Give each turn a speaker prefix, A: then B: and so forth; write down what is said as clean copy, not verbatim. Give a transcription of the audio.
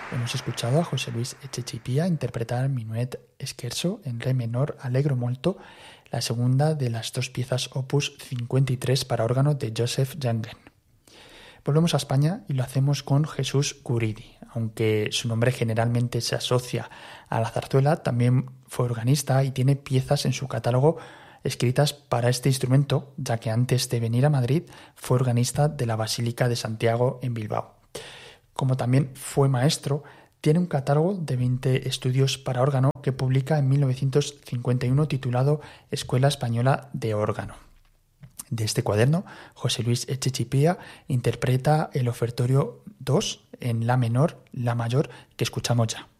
A: Hemos escuchado a José Luis Echechipía interpretar Minuet Scherzo en re menor Allegro molto, la segunda de las dos piezas opus 53 para órgano de Joseph Jangen. Volvemos a España y lo hacemos con Jesús Guridi. Aunque su nombre generalmente se asocia a la zarzuela, también fue organista y tiene piezas en su catálogo escritas para este instrumento, ya que antes de venir a Madrid fue organista de la Basílica de Santiago en Bilbao. Como también fue maestro, tiene un catálogo de 20 estudios para órgano que publica en 1951 titulado Escuela Española de Órgano. De este cuaderno, José Luis Echechipía interpreta el ofertorio 2 en la menor, la mayor, que escuchamos ya.